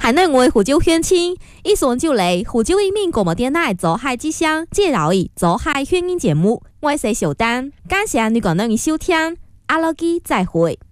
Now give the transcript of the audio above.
海内外胡椒乡亲，以上就嚟胡椒一面广播电台做海之乡介绍的做海乡音节目，我是小丹，感谢你个人的收听，阿拉基再会。